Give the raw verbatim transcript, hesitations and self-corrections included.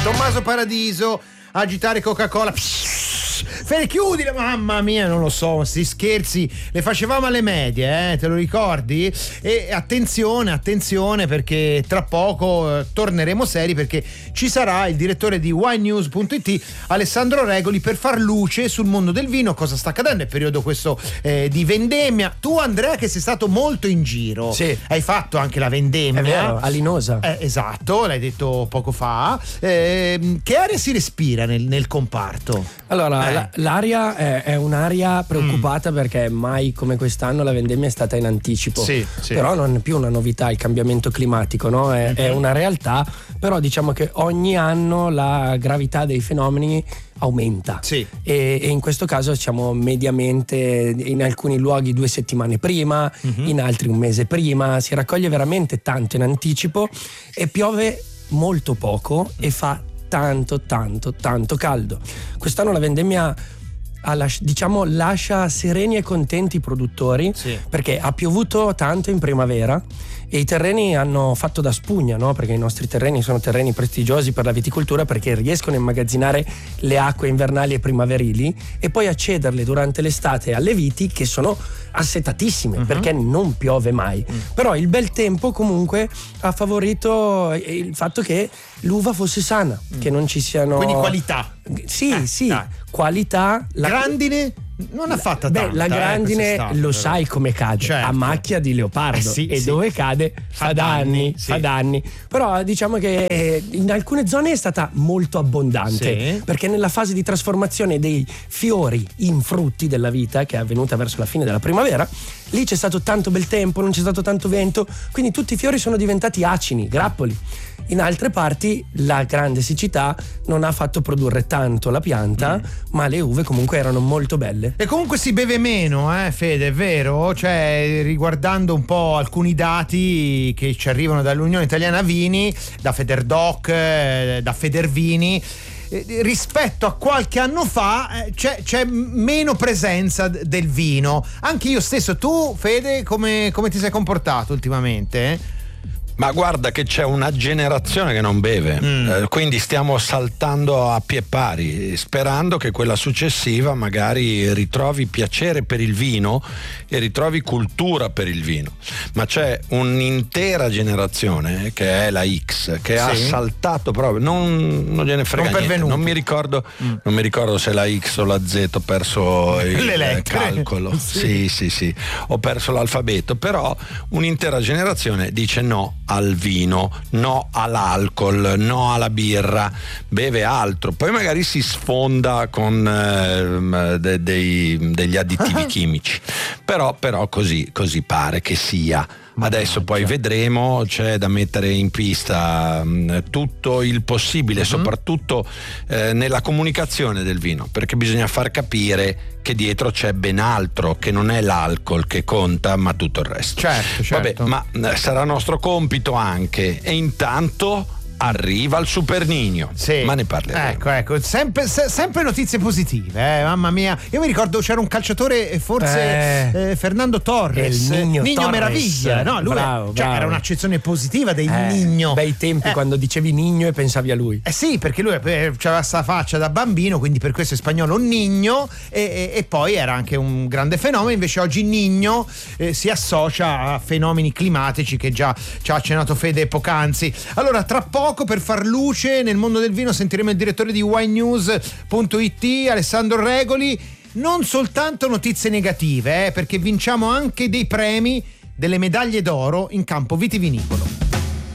Tommaso Paradiso, agitare Coca-Cola. Fede, chiudila, mamma mia, non lo so, sti scherzi le facevamo alle medie, eh, te lo ricordi? E attenzione, attenzione, perché tra poco eh, torneremo seri, perché ci sarà il direttore di wine news punto it, Alessandro Regoli, per far luce sul mondo del vino, cosa sta accadendo nel periodo questo eh, di vendemmia. Tu, Andrea, che sei stato molto in giro, sì, hai fatto anche la vendemmia. È vero, a Linosa. Eh, esatto, l'hai detto poco fa. Eh, che aria si respira nel, nel comparto? Allora, Eh. la, l'aria è, è un'aria preoccupata, mm. perché mai come quest'anno la vendemmia è stata in anticipo. Sì, sì. Però non è più una novità il cambiamento climatico, no? È, mm-hmm. è una realtà, però diciamo che ogni anno la gravità dei fenomeni aumenta. Sì. E, e in questo caso siamo mediamente in alcuni luoghi due settimane prima, mm-hmm. in altri un mese prima, si raccoglie veramente tanto in anticipo e piove molto poco e fa tanto tanto tanto caldo. Quest'anno la vendemmia ha, diciamo, lascia sereni e contenti i produttori, sì, perché ha piovuto tanto in primavera e i terreni hanno fatto da spugna, no? Perché i nostri terreni sono terreni prestigiosi per la viticoltura, perché riescono a immagazzinare le acque invernali e primaverili e poi accederle durante l'estate alle viti, che sono assetatissime, uh-huh. perché non piove mai. Uh-huh. Però il bel tempo comunque ha favorito il fatto che l'uva fosse sana, uh-huh. che non ci siano... Quindi qualità. Sì, eh, sì, dai. Qualità. La... Grandine non ha fatta Beh, tanta. la grandine eh, lo sai come cade, certo. a macchia di leopardo, eh, sì, e sì. dove cade fa, fa danni, danni sì. fa danni. Però diciamo che in alcune zone è stata molto abbondante, sì, perché nella fase di trasformazione dei fiori in frutti della vita, che è avvenuta verso la fine della primavera, lì c'è stato tanto bel tempo, non c'è stato tanto vento, quindi tutti i fiori sono diventati acini, grappoli. In altre parti la grande siccità non ha fatto produrre tanto la pianta, mm. ma le uve comunque erano molto belle. E comunque si beve meno, eh, Fede, è vero? Cioè, riguardando un po' alcuni dati che ci arrivano dall'Unione Italiana Vini, da Federdoc, eh, da Federvini, eh, rispetto a qualche anno fa eh, c'è, c'è meno presenza d- del vino. Anche io stesso. Tu, Fede, come, come ti sei comportato ultimamente? Eh? Ma guarda che c'è una generazione che non beve, mm. eh, quindi stiamo saltando a pie pari, sperando che quella successiva magari ritrovi piacere per il vino e ritrovi cultura per il vino. Ma c'è un'intera generazione che è la X, che sì. ha saltato proprio, non, non gliene frega non niente. Non mi ricordo, mm. non mi ricordo se la X o la Z, ho perso il Le calcolo. Sì. sì, sì, sì, ho perso l'alfabeto, però un'intera generazione dice no al vino, no all'alcol, no alla birra, beve altro, poi magari si sfonda con eh, de, dei, degli additivi chimici, però, però così, così pare che sia. Adesso poi vedremo, c'è da mettere in pista mh, tutto il possibile, mm-hmm. soprattutto eh, nella comunicazione del vino, perché bisogna far capire che dietro c'è ben altro, che non è l'alcol che conta, ma tutto il resto. Certo, certo. Vabbè, ma eh, sarà nostro compito anche, e intanto arriva il Super Nino, sì. ma ne parleremo. Ecco, ecco, sempre, se, sempre notizie positive, eh, mamma mia. Io mi ricordo c'era un calciatore, forse eh, eh, Fernando Torres, Nino, Nino Torres. Meraviglia, no? Lui bravo, cioè, bravo. era un'accezione positiva dei eh, Nino. Bei tempi, eh. quando dicevi Nino e pensavi a lui. Eh sì, perché lui aveva questa faccia da bambino, quindi per questo è spagnolo Nino, e, e, e poi era anche un grande fenomeno. Invece oggi Nino eh, si associa a fenomeni climatici che già ci ha accennato Fede poc'anzi. Allora, tra poco, per far luce nel mondo del vino, sentiremo il direttore di wine news punto it, Alessandro Regoli. Non soltanto notizie negative, eh, perché vinciamo anche dei premi, delle medaglie d'oro in campo vitivinicolo.